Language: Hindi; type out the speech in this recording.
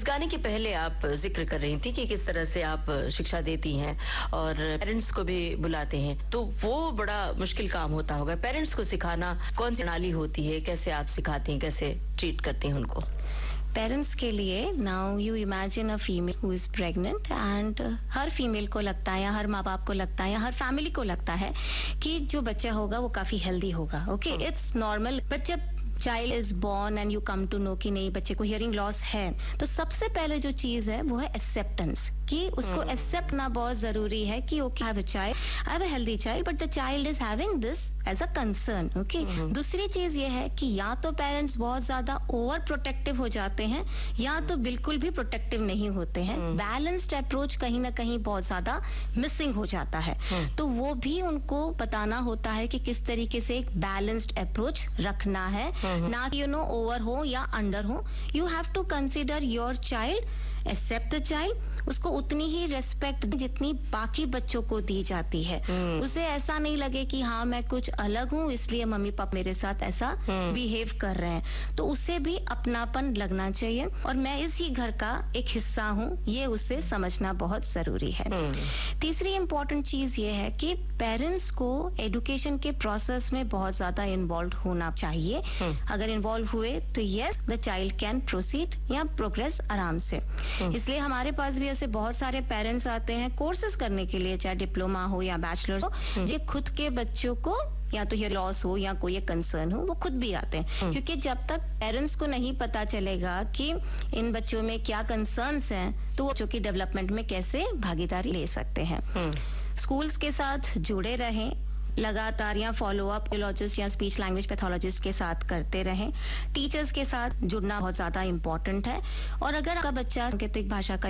इस गाने के पहले आप जिक्र कर रही थी कि किस तरह से आप शिक्षा देती हैं और पेरेंट्स को भी बुलाते हैं, तो वो बड़ा मुश्किल काम होता होगा। पेरेंट्स को सिखाना कौन सी प्रणाली होती है, कैसे आप सिखाती हैं, कैसे ट्रीट करती हैं उनको? पेरेंट्स के लिए, now you imagine a female who is pregnant and her female को लगता है या हर माँ बाप को लगता है या हर फैमिली को लगता है कि जो बच्चा होगा वो काफी हेल्दी होगा। Okay, it's normal. बट जब child is born and you come to know कि नहीं, बच्चे को हियरिंग लॉस है, तो सबसे पहले जो चीज है वो है एक्सेप्टेंस, कि उसको एक्सेप्ट करना बहुत जरूरी है कि okay, I have a child, I have a healthy child, but the child is having this as a concern. Okay, दूसरी चीज ये है कि या तो पेरेंट्स बहुत ज्यादा ओवर प्रोटेक्टिव हो जाते हैं या तो बिल्कुल भी प्रोटेक्टिव नहीं होते हैं। बैलेंस्ड अप्रोच कहीं ना कहीं बहुत ज्यादा मिसिंग हो जाता है, तो वो भी उनको बताना होता है कि किस तरीके से एक बैलेंस्ड अप्रोच रखना है, ना कि ओवर हो या अंडर हो। You have to consider your child, accept the child, उसको उतनी ही रेस्पेक्ट जितनी बाकी बच्चों को दी जाती है। उसे ऐसा नहीं लगे कि हाँ मैं कुछ अलग हूँ इसलिए मम्मी पापा मेरे साथ ऐसा बिहेव कर रहे हैं, तो उसे भी अपनापन लगना चाहिए और मैं इसी घर का एक हिस्सा हूँ, ये उसे समझना बहुत जरूरी है। तीसरी इंपॉर्टेंट चीज ये है कि पेरेंट्स को एजुकेशन के प्रोसेस में बहुत ज्यादा इन्वॉल्व होना चाहिए। अगर इन्वॉल्व हुए तो yes, the child can proceed या प्रोग्रेस आराम से। इसलिए हमारे पास भी ऐसे बहुत सारे पेरेंट्स आते हैं कोर्सेज करने के लिए, चाहे डिप्लोमा हो या बैचलर्स हो, जो खुद के बच्चों को या तो ये लॉस हो या कोई कंसर्न हो, वो खुद भी आते हैं। क्योंकि जब तक पेरेंट्स को नहीं पता चलेगा कि इन बच्चों में क्या कंसर्न्स हैं, तो वो बच्चों की डेवलपमेंट में कैसे भागीदारी ले सकते हैं। स्कूल्स के साथ जुड़े रहें लगातार, या फॉलो अप फिजियोलॉजिस्ट या स्पीच लैंग्वेज पैथोलॉजिस्ट के साथ करते रहें। टीचर्स के साथ जुड़ना बहुत ज्यादा इम्पोर्टेंट है। और अगर आपका बच्चा सांकेतिक भाषा का